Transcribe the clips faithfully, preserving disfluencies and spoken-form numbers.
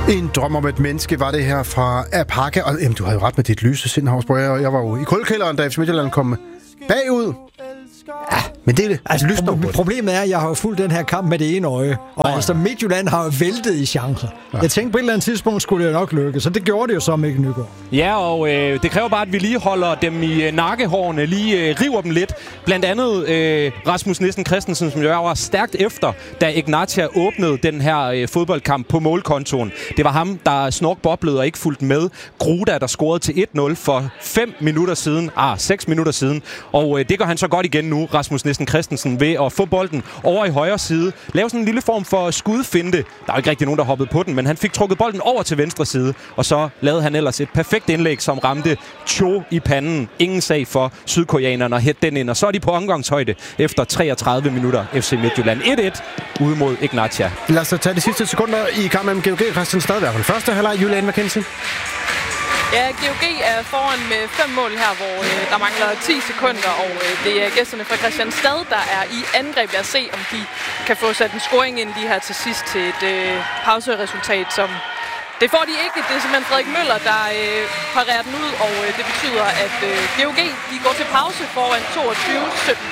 En drøm om et menneske var det her fra Apaka. Og jamen, du havde jo ret med dit lyse sind, Havsbro. Jeg, jeg var jo i kulkælderen, da F C Midtjylland kom bagud. Ja, men det er det. Altså, pro- problemet er, at jeg har jo fulgt den her kamp med det ene øje. Og oh. altså, Midtjylland har jo væltet i chancer. Ja. Jeg tænkte, på et eller andet tidspunkt skulle det nok lykke. Så det gjorde det jo så, Mikkel Nygaard. Ja, og øh, det kræver bare, at vi lige holder dem i øh, nakkehårene. Lige øh, river dem lidt. Blandt andet øh, Rasmus Nissen Christensen, som jo var stærkt efter, da Ignatia åbnede den her øh, fodboldkamp på målkontoen. Det var ham, der snorkboblede og ikke fulgte med. Gruda, der scorede til et nul for fem minutter siden. Ah, seks minutter siden. Og øh, det gør han så godt igen nu, Rasmus Nissen Christensen, ved at få bolden over i højre side. Lave sådan en lille form for skudfinte. Der er jo ikke rigtig nogen, der hoppede på den, men han fik trukket bolden over til venstre side. Og så lavede han ellers et perfekt indlæg, som ramte Cho i panden. Ingen sag for sydkoreanerne at hætte den ind. Og så er de på omgangshøjde efter treogtredive minutter. F C Midtjylland et et ude mod Ignatia. Lad os tage de sidste sekunder i kampen mellem G O G. Christian Stadberg. Første halvleg, Julian McKenzie. Ja, G O G er foran med fem mål her, hvor øh, der mangler ti sekunder, og øh, det er gæsterne fra Kristianstad, der er i angreb. Lad os se, om de kan få sat en scoring ind lige her til sidst til et øh, pauseresultat, som det får de ikke. Det er simpelthen Frederik Møller, der øh, parerer den ud, og øh, det betyder, at øh, G O G de går til pause foran toogtyve sytten.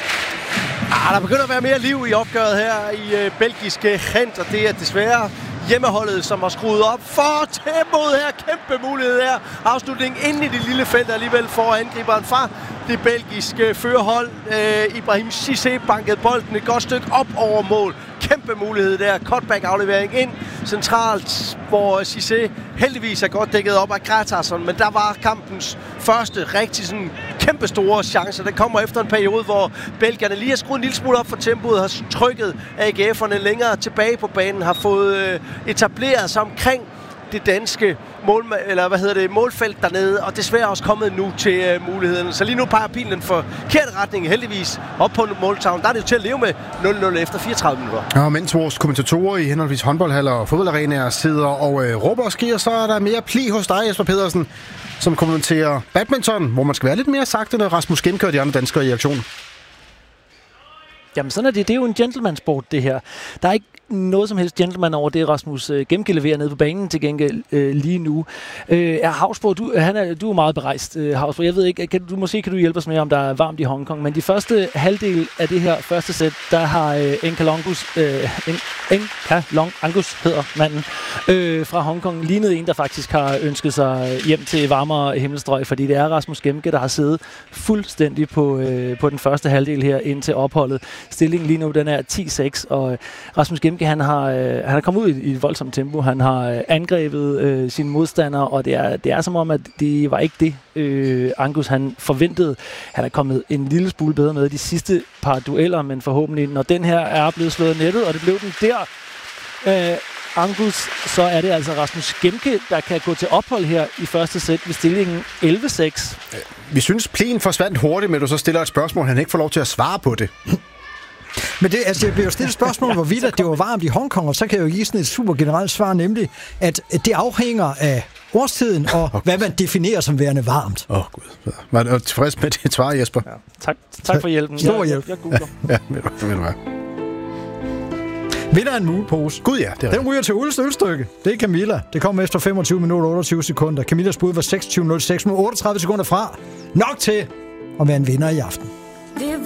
Ah, der begynder at være mere liv i opgøret her i øh, belgiske Gent, og det er desværre hjemmeholdet, som har skruet op for tempoet her. Kæmpe mulighed her. Afslutning inde i det lille felt alligevel for angriberen fra det belgiske førerhold. Øh, Ibrahim Cissé bankede bolden et godt stykke op over mål. Kæmpe mulighed der. Cutback-aflevering ind centralt, hvor Cissé heldigvis er godt dækket op af Gratarsson, men der var kampens første rigtig sådan kæmpe store chance. Den kommer efter en periode, hvor belgierne lige har skruet en lille smule op for tempoet, har trykket A G F'erne længere tilbage på banen, har fået øh, etableret sig omkring det danske mål, eller hvad hedder det, målfelt dernede, og desværre også kommet nu til øh, muligheden. Så lige nu peger pilen den forkerte retning, heldigvis op på måltavlen. Der er det jo til at leve med nul nul efter fireogtredive minutter. Ja, mens vores kommentatorer i henholdsvis håndboldhaller og fodboldarenaer sidder og øh, råber og sker, så er der mere pli hos dig, Jesper Pedersen, som kommenterer badminton, hvor man skal være lidt mere sagte, når Rasmus Gemke og de andre danskere i aktion. Jamen sådan er det. Det er jo en gentleman-sport, det her. Der er ikke noget som helst gentleman over det, Rasmus øh, Gemke leverer nede på banen til gengæld øh, lige nu. Øh, er Havsbro, du, han er, du er meget berejst, øh, Havsbro. Jeg ved ikke, kan, du, måske kan du hjælpe os med, om der er varmt i Hongkong, men de første halvdel af det her første sæt, der har øh, Enkalongus, øh, Enkalongus hedder manden, øh, fra Hongkong, lignet en, der faktisk har ønsket sig hjem til varmere himmelstrøg, fordi det er Rasmus Gemke, der har siddet fuldstændig på, øh, på den første halvdel her ind til opholdet. Stillingen lige nu, den er ti seks, og øh, Rasmus Gemke, han har, øh, han har kommet ud i, i et voldsomt tempo. Han har øh, angrebet øh, sine modstandere, og det er, det er som om, at det var ikke det, øh, Angus han forventede. Han er kommet en lille smule bedre med de sidste par dueller, men forhåbentlig, når den her er blevet slået nettet, og det blev den der, øh, Angus, så er det altså Rasmus Gemke, der kan gå til ophold her i første sæt ved stillingen elleve seks. Vi synes, plen forsvandt hurtigt, men du så stiller et spørgsmål, han ikke får lov til at svare på det. Men det, altså, det bliver jo stillet spørgsmål, hvorvidt at det var varmt i Hongkong, og så kan jeg jo give sådan et super generelt svar, nemlig, at det afhænger af årstiden, og oh, hvad man definerer som værende varmt. Åh, oh, Gud. Var du tilfreds med dit svar, Jesper? Ja. Tak, tak for hjælpen. Stor hjælp. Jeg, jeg googler. Ja, ved du hvad? Vinder en mulepose. Gud ja, det er den ryger til Ulles ølstykke. Det er Camilla. Det kommer efter femogtyve minutter og otteogtyve sekunder. Camillas bud var seksogtyve nul seks med otteogtredive sekunder fra. Nok til at være en vinder i aften.